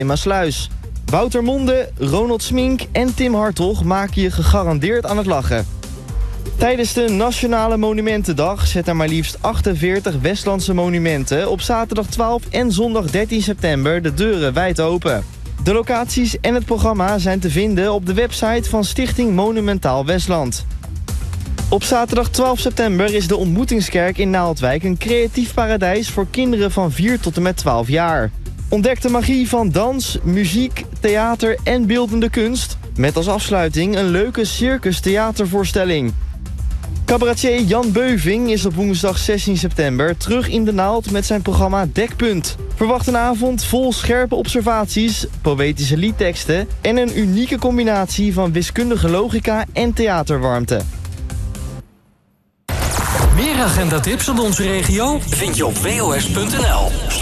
in Maassluis. Wouter Monde, Ronald Smink en Tim Hartog maken je gegarandeerd aan het lachen. Tijdens de Nationale Monumentendag zetten maar liefst 48 Westlandse monumenten op zaterdag 12 en zondag 13 september de deuren wijd open. De locaties en het programma zijn te vinden op de website van Stichting Monumentaal Westland. Op zaterdag 12 september is de Ontmoetingskerk in Naaldwijk een creatief paradijs voor kinderen van 4 tot en met 12 jaar. Ontdek de magie van dans, muziek, theater en beeldende kunst. Met als afsluiting een leuke circus-theatervoorstelling. Cabaretier Jan Beuving is op woensdag 16 september terug in de Naald met zijn programma Dekpunt. Verwacht een avond vol scherpe observaties, poëtische liedteksten en een unieke combinatie van wiskundige logica en theaterwarmte. Meer agendatips uit onze regio vind je op wos.nl.